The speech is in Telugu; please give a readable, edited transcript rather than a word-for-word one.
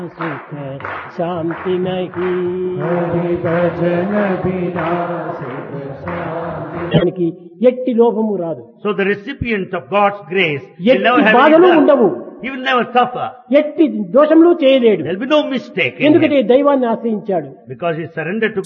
सुख शांति नहीं हरि भजन बिना सुख शांति దానికి ఎట్టి లోభము రాదు, So the recipient of God's grace will never ఎట్టి have బాధలు any ఉండవు, love. He will never suffer. ఎట్టి దోషములు చేయలేడు. There will be no mistake in ఎందుకంటే him దైవాన్ని ఆశ్రయించాడు. because he surrendered to